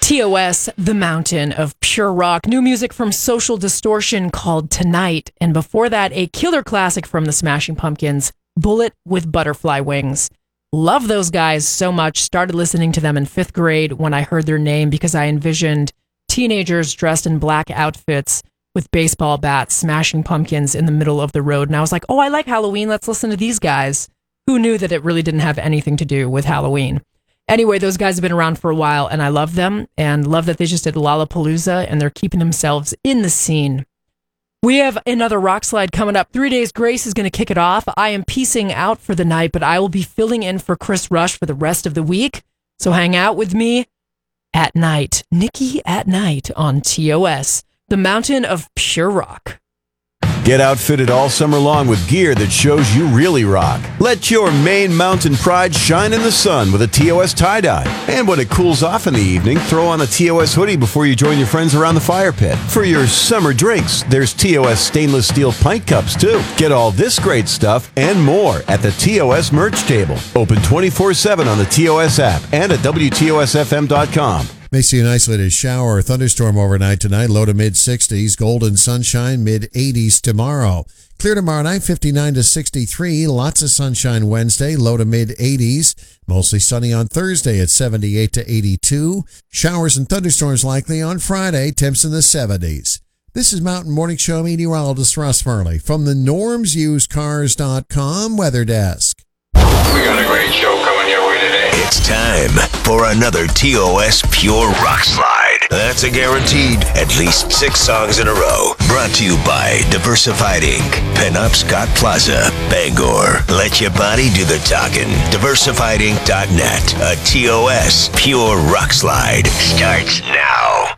TOS, The Mountain of Pure Rock. New music from Social Distortion called Tonight. And before that, a killer classic from the Smashing Pumpkins, Bullet with Butterfly Wings. Love those guys so much. Started listening to them in 5th grade when I heard their name because I envisioned teenagers dressed in black outfits with baseball bats smashing pumpkins in the middle of the road. And I was like, oh, I like Halloween. Let's listen to these guys. Who knew that it really didn't have anything to do with Halloween? Anyway, those guys have been around for a while, and I love them, and love that they just did Lollapalooza, and they're keeping themselves in the scene. We have another rock slide coming up. 3 Days Grace is going to kick it off. I am peacing out for the night, but I will be filling in for Chris Rush for the rest of the week. So hang out with me at night. Nikki at Night on TOS, The Mountain of Pure Rock. Get outfitted all summer long with gear that shows you really rock. Let your Maine mountain pride shine in the sun with a TOS tie-dye. And when it cools off in the evening, throw on a TOS hoodie before you join your friends around the fire pit. For your summer drinks, there's TOS stainless steel pint cups too. Get all this great stuff and more at the TOS merch table. Open 24/7 on the TOS app and at WTOSFM.com. May see an isolated shower or thunderstorm overnight tonight, low to mid-60s. Golden sunshine, mid-80s tomorrow. Clear tomorrow night, 59 to 63. Lots of sunshine Wednesday, low to mid-80s. Mostly sunny on Thursday at 78 to 82. Showers and thunderstorms likely on Friday, temps in the 70s. This is Mountain Morning Show meteorologist Russ Murley from the normsusedcars.com weather desk. We got a great show coming your way today. It's time for another TOS Pure Rock Slide. That's a guaranteed at least 6 songs in a row. Brought to you by Diversified Inc., Penobscot Plaza, Bangor. Let your body do the talking. DiversifiedInc.net. A TOS Pure Rock Slide starts now.